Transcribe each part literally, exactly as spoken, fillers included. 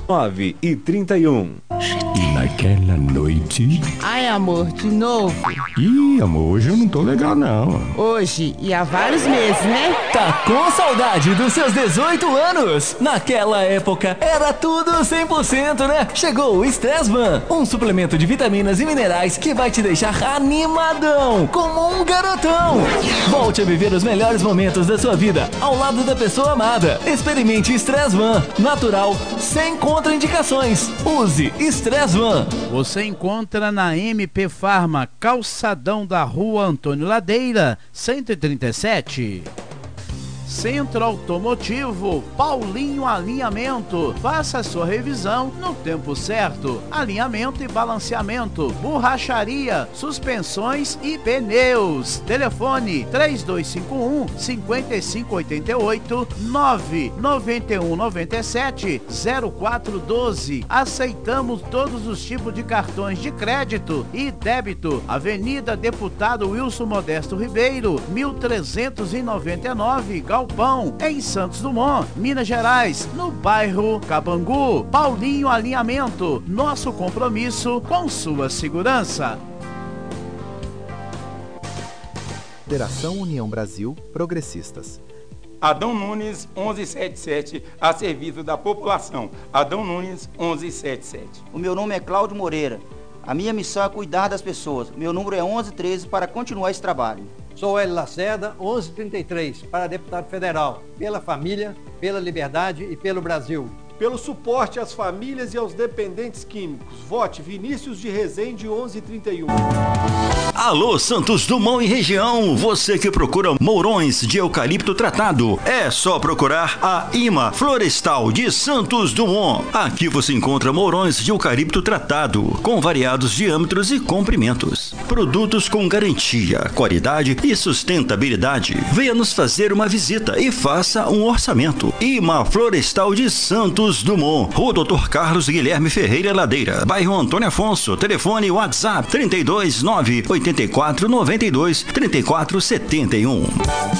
nove e trinta e um. E naquela noite... Ai, amor, de novo? Ih, amor, hoje eu não tô legal, não. Hoje e há vários meses, né? Tá com saudade dos seus dezoito anos? Naquela época, era tudo cem por cento, né? Chegou o Stressman, um suplemento de vitaminas e minerais que vai te deixar animadão, como um garotão. Volte a viver os melhores momentos da sua vida, ao lado da pessoa amada. Experimente Stressman, natural, sem contraindicações. Use Stressman. Você encontra na M P Farma, calçadão da Rua Antônio Ladeira, cento e trinta e sete. Centro Automotivo Paulinho Alinhamento. Faça a sua revisão no tempo certo. Alinhamento e balanceamento, borracharia, suspensões e pneus. Telefone três dois cinco um, cinco cinco oito oito, nove nove um nove sete, zero quatro um dois. Aceitamos todos os tipos de cartões de crédito e débito. Avenida Deputado Wilson Modesto Ribeiro, mil trezentos e noventa e nove, Galpão, em Santos Dumont, Minas Gerais, no bairro Cabangu. Paulinho Alinhamento, nosso compromisso com sua segurança. Federação União Brasil Progressistas. Adão Nunes onze setenta e sete, a serviço da população. Adão Nunes onze setenta e sete. O meu nome é Cláudio Moreira. A minha missão é cuidar das pessoas. Meu número é onze treze para continuar esse trabalho. Sou Hélio Lacerda, onze trinta e três, para deputado federal, pela família, pela liberdade e pelo Brasil. Pelo suporte às famílias e aos dependentes químicos. Vote Vinícius de Rezende, onze trinta e um. Alô, Santos Dumont e região, você que procura mourões de eucalipto tratado, é só procurar a IMA Florestal de Santos Dumont. Aqui você encontra mourões de eucalipto tratado, com variados diâmetros e comprimentos. Produtos com garantia, qualidade e sustentabilidade. Venha nos fazer uma visita e faça um orçamento. IMA Florestal de Santos Dumont, Rua doutor Carlos Guilherme Ferreira Ladeira, bairro Antônio Afonso. Telefone WhatsApp trinta e dois, nove oitenta e quatro, noventa e dois, trinta e quatro, setenta e um.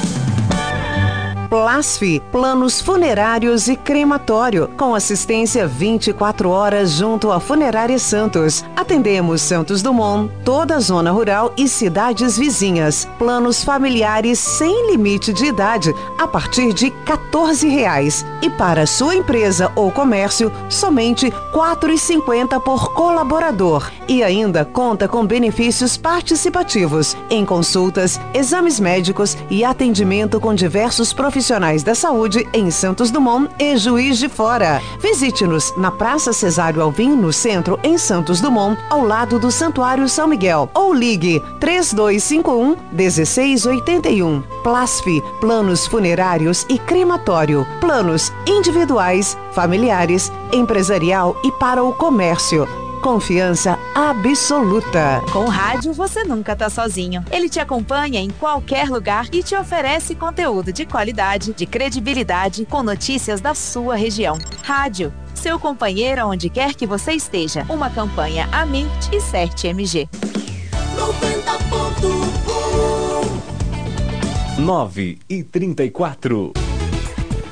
Plasfi, planos funerários e crematório, com assistência vinte e quatro horas junto à Funerária Santos. Atendemos Santos Dumont, toda a zona rural e cidades vizinhas. Planos familiares sem limite de idade, a partir de quatorze reais. E para sua empresa ou comércio, somente quatro reais e cinquenta centavos por colaborador. E ainda conta com benefícios participativos em consultas, exames médicos e atendimento com diversos profissionais profissionais da saúde em Santos Dumont e Juiz de Fora. Visite-nos na Praça Cesário Alvim, no centro, em Santos Dumont, ao lado do Santuário São Miguel. Ou ligue três dois cinco um, um seis oito um. Plasfi, planos funerários e crematório. Planos individuais, familiares, empresarial e para o comércio. Confiança absoluta. Com o rádio você nunca tá sozinho. Ele te acompanha em qualquer lugar e te oferece conteúdo de qualidade, de credibilidade, com notícias da sua região. Rádio, seu companheiro onde quer que você esteja. Uma campanha Amirt e Cert M G. noventa ponto um. nove e trinta e quatro.